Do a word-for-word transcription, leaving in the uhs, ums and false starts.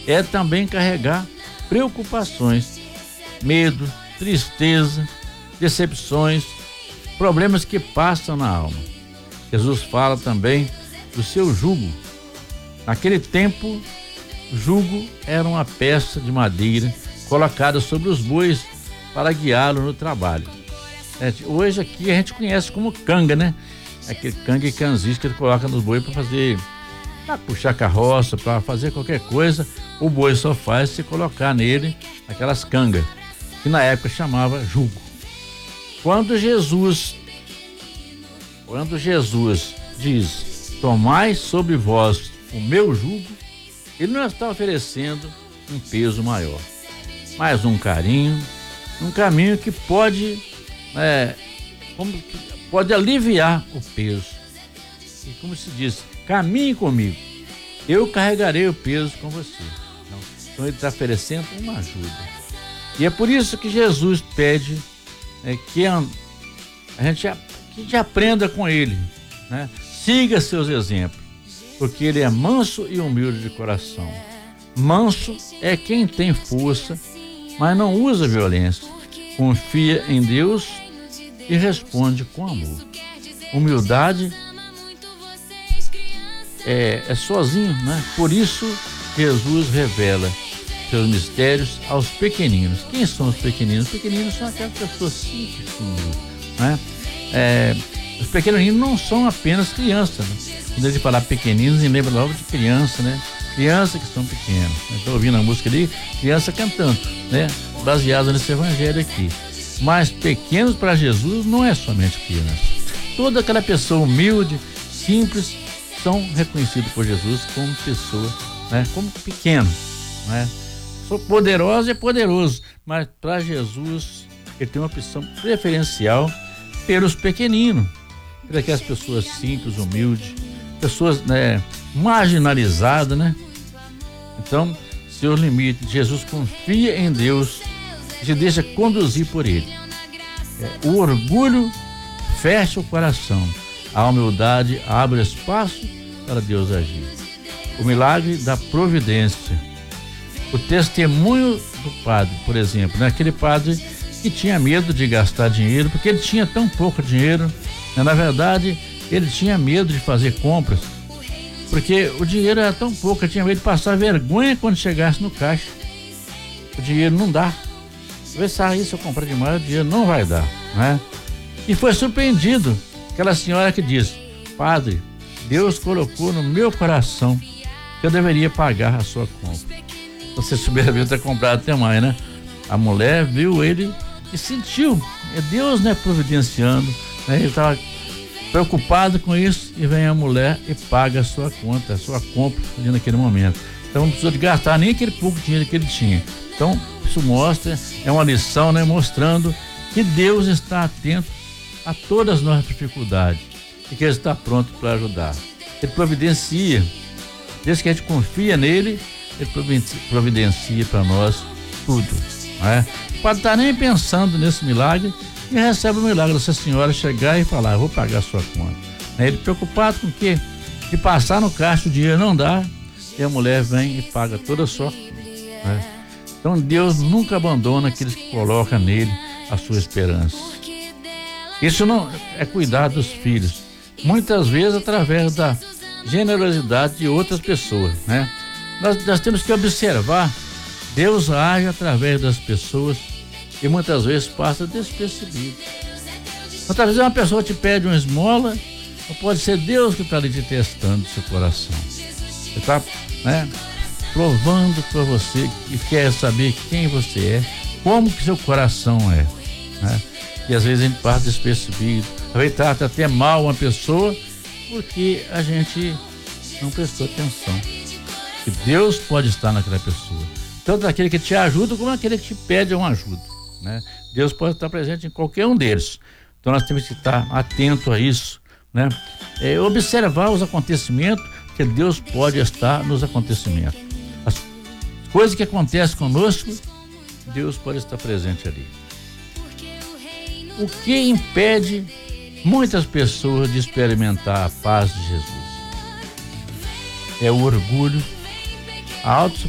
é também carregar preocupações, medo, tristeza, decepções, problemas que passam na alma. Jesus fala também do seu jugo. Naquele tempo, jugo era uma peça de madeira colocada sobre os bois para guiá-lo no trabalho. É, hoje aqui a gente conhece como canga, né? Aquele canga e canzis que ele coloca nos bois para fazer, para puxar carroça, para fazer qualquer coisa. O boi só faz se colocar nele aquelas cangas, que na época chamava jugo. Quando Jesus, quando Jesus diz, tomai sobre vós o meu jugo, ele não está oferecendo um peso maior, mas um carinho, um caminho que pode, é, como, pode aliviar o peso. E como se diz, caminhe comigo, eu carregarei o peso com você. Então ele está oferecendo uma ajuda. E é por isso que Jesus pede é, que a, a, gente, que a gente aprenda com ele, né? Siga seus exemplos, porque ele é manso e humilde de coração. Manso é quem tem força, mas não usa violência, confia em Deus e responde com amor. Humildade é, é sozinho, né? Por isso Jesus revela seus mistérios aos pequeninos. Quem são os pequeninos? Os pequeninos são aquelas pessoas simples, né? É, os pequeninos não são apenas crianças, né? Quando a gente falar pequeninos, a gente lembra logo de criança, né? Crianças que são pequenas. Estou ouvindo a música ali, criança cantando, né? Baseado nesse evangelho aqui. Mas pequenos para Jesus não é somente criança. Toda aquela pessoa humilde, simples, são reconhecidos por Jesus como pessoa, né? Como pequeno, né? Sou poderoso é poderoso, mas para Jesus ele tem uma opção preferencial pelos pequeninos, por aquelas pessoas simples, humildes, pessoas, né, marginalizadas, né? Então, seus limites, Jesus confia em Deus e se deixa conduzir por ele. É, o orgulho fecha o coração, a humildade abre espaço para Deus agir. O milagre da providência. O testemunho do padre, por exemplo, né? Aquele padre que tinha medo de gastar dinheiro, porque ele tinha tão pouco dinheiro, né? Na verdade, ele tinha medo de fazer compras, porque o dinheiro era tão pouco, ele tinha medo de passar vergonha quando chegasse no caixa. O dinheiro não dá. Talvez sair, se eu comprar demais, o dinheiro não vai dar, né? E foi surpreendido, aquela senhora que disse, padre, Deus colocou no meu coração que eu deveria pagar a sua compra. Você souber, ter comprado até mais, né? A mulher viu ele e sentiu, é Deus, né, providenciando, né? Ele estava preocupado com isso e vem a mulher e paga a sua conta, a sua compra ali naquele momento. Então não precisou de gastar nem aquele pouco dinheiro que ele tinha. Então isso mostra, é uma lição, né, mostrando que Deus está atento a todas as nossas dificuldades e que ele está pronto para ajudar. Ele providencia, desde que a gente confia nele, ele providencia para nós tudo, né? Pode estar nem pensando nesse milagre e recebe o milagre dessa senhora chegar e falar, vou pagar a sua conta. Ele preocupado com o quê? De passar no caixa o dinheiro não dá e a mulher vem e paga toda a sua conta, né? Então Deus nunca abandona aqueles que colocam nele a sua esperança. Isso não é cuidar dos filhos, muitas vezes através da generosidade de outras pessoas, né? Nós, nós temos que observar, Deus age através das pessoas e muitas vezes passa despercebido. Muitas vezes uma pessoa te pede uma esmola, ou pode ser Deus que está ali te testando seu coração. Você está, né, provando para você e quer saber quem você é, como que seu coração é, né? E às vezes a gente passa despercebido, às vezes trata até mal uma pessoa porque a gente não prestou atenção. Que Deus pode estar naquela pessoa, tanto aquele que te ajuda como aquele que te pede uma ajuda, né? Deus pode estar presente em qualquer um deles. Então nós temos que estar atento a isso, né? É, observar os acontecimentos, que Deus pode estar nos acontecimentos. As coisas que acontecem conosco, Deus pode estar presente ali. O que impede muitas pessoas de experimentar a paz de Jesus? É o orgulho, a auto